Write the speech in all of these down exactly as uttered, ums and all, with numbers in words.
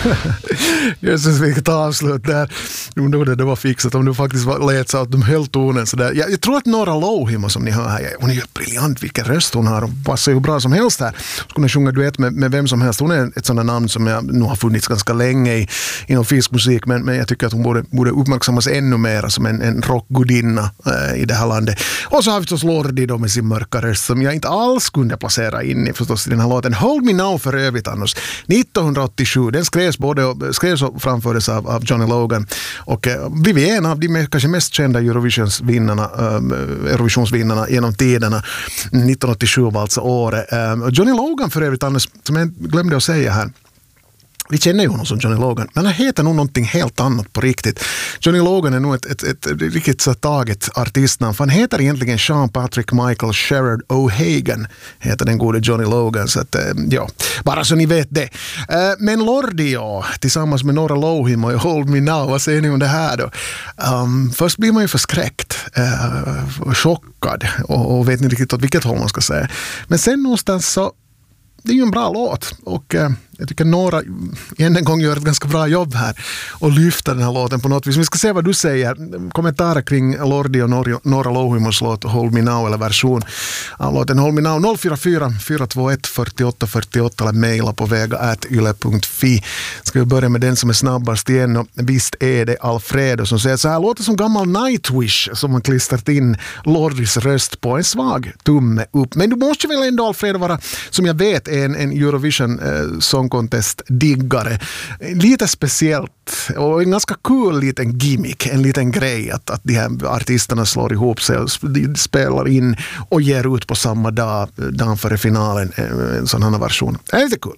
Jösses, vilket avslut där. Nu det var fixat om du faktiskt var, lät så att de höll tonen så där. Jag, jag tror att Nora Lohimo som ni hör här, hon är ju briljant, vilken röst hon har. Hon passar ju bra som helst här. Hon kunde sjunga duett med, med vem som helst. Hon är ett sådant namn som jag nu har funnits ganska länge i, inom fiskmusik, men, men jag tycker att hon borde, borde uppmärksammas ännu mer som en, en rockgodinna äh, i det här landet. Och så har vi förstås Lordi då med sin mörka röst som jag inte alls kunde placera in i förstås i den här låten. Hold Me Now för övrigt annars. nittonhundraåttiosju, den skrevs både skrevs och framfördes av, av Johnny Logan och eh, blev en av de med, kanske mest kända Eurovisionsvinnarna, eh, Eurovisionsvinnarna genom tiderna. nittonhundraåttiosju var alltså året. Eh, Johnny Logan för övrigt annars, som jag glömde att säga här. Vi känner ju honom som Johnny Logan, men han heter nog någonting helt annat på riktigt. Johnny Logan är nog ett, ett, ett, ett riktigt så taget artistnamn, för han heter egentligen Sean Patrick Michael Sherrod O'Hagan, heter den gode Johnny Logan, så att, ja, bara så ni vet det. Men Lordi, ja, tillsammans med Nora Lohimo och Hold Me Now, vad säger ni om det här då? Um, först blir man ju förskräckt uh, och chockad och, och vet inte riktigt åt vilket håll man ska säga. Men sen någonstans så, det är ju en bra låt och uh, jag tycker Nora än en gång gör ett ganska bra jobb här och lyfter den här låten på något vis. Vi ska se vad du säger. Kommentarer kring Lordi och Nora Lohimos låt Hold Me Now eller version av låten Hold Me Now noll fyra fyra fyra två ett fyra åtta fyra åtta eller mejla på vega at yle punkt fi. Ska vi börja med den som är snabbast igen och visst är det Alfredo som säger så här: låter som gammal Nightwish som man klistrat in Lordis röst på en svag tumme upp. Men du måste väl ändå Alfredo vara, som jag vet, en, en Eurovision eh, Song Contest-diggare. Lite speciellt och en ganska cool liten gimmick, en liten grej att, att de här artisterna slår ihop sig och spelar in och ger ut på samma dag, dagen före finalen, en sån här version. Det är lite cool.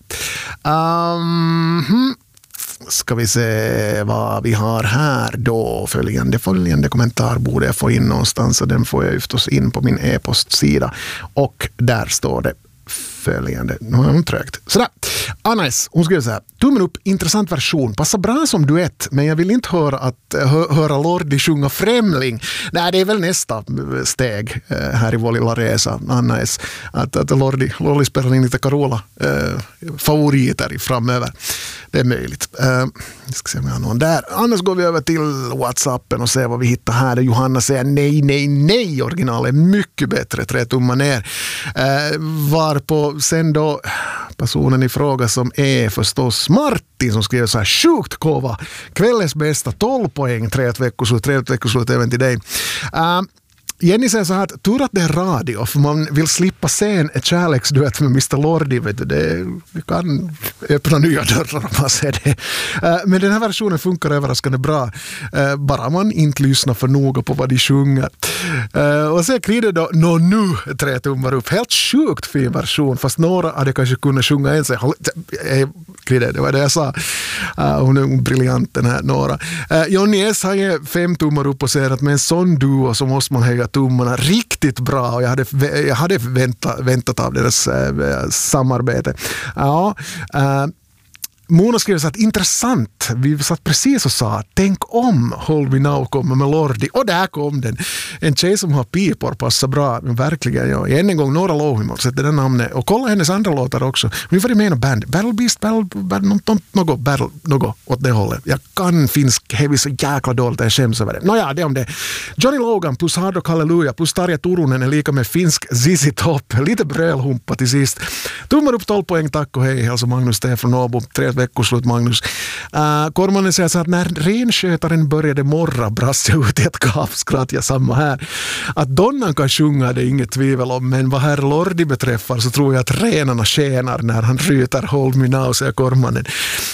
Um, hmm. Ska vi se vad vi har här då. Följande, följande kommentar borde jag få in någonstans och den får jag förstås in på min e-postsida. Och där står det följande. Nu har hon trögt. Sådär. Anais, hon skriver så här: tummen upp, intressant version. Passar bra som duett, men jag vill inte höra, att, hö, höra Lordi sjunga Främling. Nej, det är väl nästa steg eh, här i vår lilla resa, Anais. Att, att Lordi, Lordi spelar in lite Carola eh, favoriter i framöver. Det är möjligt. Eh, jag ska se om jag har någon där. Annars går vi över till WhatsAppen och ser vad vi hittar här. Johanna säger nej, nej, nej. Original är mycket bättre. Tre tummar ner. Eh, var på sen då personen i fråga som är förstås Martin som skriver så här: sjukt kova. Kvällens bästa tolv poäng. Tre veckoslut. Tre veckoslut även till dig. Uh, Jenny säger så här att tur att det är radio för man vill slippa se en kärleksduett med mister Lordi, vet du, det kan öppna nya dörrar om man ser det. Men den här versionen funkar överraskande bra, bara man inte lyssnar för noga på vad de sjunger. Och så krider då nå nu tre tummar upp, helt sjukt fin version, fast några hade kanske kunnat sjunga en sig. Krider, det var det jag sa. Hon är briljant den här Nora. Jonny S har fem tummar upp och säger att med en sån duo så måste man höja tummarna riktigt bra och jag hade, jag hade väntat, väntat av deras äh, samarbete. Ja, äh, Mona skrev så att intressant, vi satt precis och sa tänk om Hold Me Now kommer med Lordi och där kom den. En tjej som har pipor passar bra, men verkligen, ja. Än en gång Nora Lohimo, sätter den namnet och kolla hennes andra låtar också. Hon var med i band, Battle Beast, Battle, battle, något, något, battle, något åt det hållet. Jag kan finsk heavy så jäkla dåligt, jag skäms över det. Nåja, det om det. Johnny Logan plus Hard Rock Hallelujah plus Tarja Turunen är lika med finsk Z Z Top. Lite brölhumpa till sist. Tummar upp tolv poäng, tack och hej. Alltså Magnus T från Åbo, tre veckoslut Magnus. Uh, Kormanen säger så att när renskötaren började morra brast jag ut i ett gapskratt, jag samma här. Att Donnan kan sjunga det är inget tvivel om, men vad här Lordi beträffar så tror jag att renarna tjänar när han ryter Hold Me Now, säger Kormanen.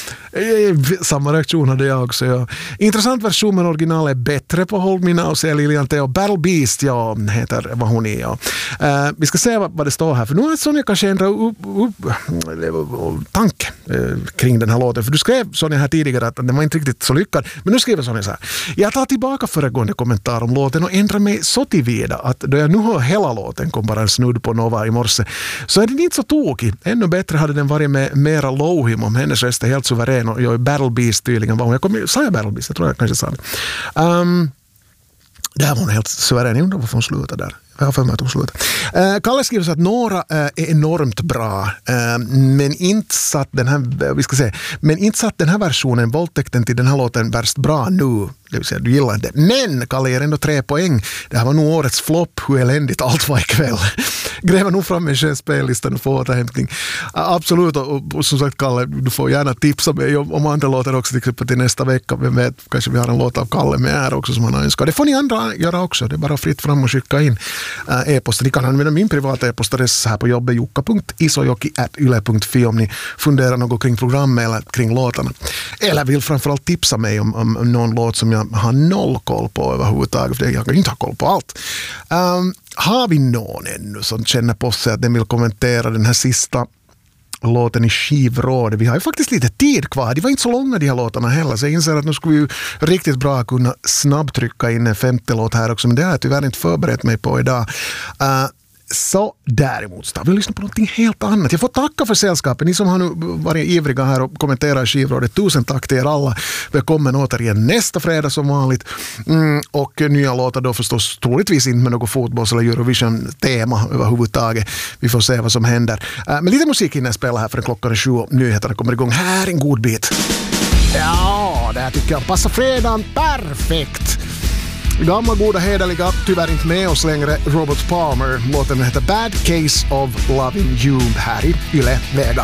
Samma reaktion hade jag också. Ja. Intressant version, men original är bättre på Hold Me Now, säger Lilian Theo. Battle Beast, ja, heter vad hon är. Ja. Uh, vi ska se vad, vad det står här, för nu har Sonja kanske ändrat upp, upp, upp, tanke uh, kring den här låten. För du skrev Sonja här tidigare att den var inte riktigt så lyckad, men nu skriver Sonja så här: jag tar tillbaka föregående kommentar om låten och ändrar mig så tillvida att då jag nu hör hela låten, kom bara en snudd på Nova i morse, så är den inte så tokig. Ännu bättre hade den varit med mera Lohim om hennes röst är helt suverän. Och jag är Battle Beast tydligen. Jag kom, sa jag Battle Beast? Jag tror jag kanske sa det. Um, det här var hon helt suverän. Jag undrar varför hon slutade där. Jag har för mig att de slutar. Uh, Kalle skriver så att några uh, är enormt bra, uh, men inte satt den här, vi ska säga, men inte satt den här versionen, våldtäkten till den här låten värst bra nu. Det vill säga, du gillar inte. Men Kalle ger ändå tre poäng. Det här var nog årets flopp, hur eländigt allt var ikväll. Gräver nog fram en skön spellistan och får återhämtning. Absolut, och, och som sagt Kalle, du får gärna tipsa mig om, om andra låtar också, till exempel till nästa vecka. Vem vet, kanske vi har en låt av Kalle med här också som han har önskat. Det får ni andra göra också. Det är bara fritt fram och skicka in äh, e-posten. Ni kan använda min privata e-postadress här på jobbet, jukka punkt isojoki at yle punkt fi om ni funderar något kring programmet eller kring låtarna. Eller vill framförallt tipsa mig om, om, om någon låt som jag har noll koll på överhuvudtaget, för jag kan inte ha koll på allt. Um, har vi någon ännu som känner på sig att den vill kommentera den här sista låten i skivrådet? Vi har ju faktiskt lite tid kvar. Det var inte så långa de här låtarna heller, så jag inser att nu skulle vi ju riktigt bra kunna snabbtrycka in en femte låt här också, men det har jag tyvärr inte förberett mig på idag. Uh, Så däremot ska vi lyssna på någonting helt annat. Jag får tacka för sällskapet. Ni som har nu varit ivriga här och kommenterat skivrådet. Tusen tack till er alla. Välkommen återigen nästa fredag som vanligt. Mm, och nya låtar då förstås troligtvis inte med något fotbolls- eller Eurovision-tema överhuvudtaget. Vi får se vad som händer. Uh, men lite musik innan jag spelar här för klockan är sju och nyheterna kommer igång. Här en god bit. Ja, det här tycker jag passar fredagen perfekt. Gamla goda hederliga, tyvärr inte med oss längre, Robert Palmer. Låten heter Bad Case of Loving You här i Yle Vega.